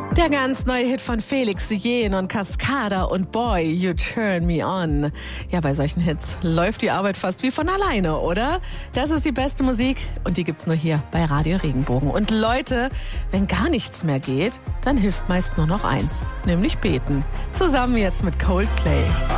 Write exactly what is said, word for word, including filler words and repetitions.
Der ganz neue Hit von Felix Jen und Cascada und Boy, You Turn Me On. Ja, bei solchen Hits läuft die Arbeit fast wie von alleine, oder? Das ist die beste Musik und die gibt's nur hier bei Radio Regenbogen. Und Leute, wenn gar nichts mehr geht, dann hilft meist nur noch eins, nämlich beten. Zusammen jetzt mit Coldplay.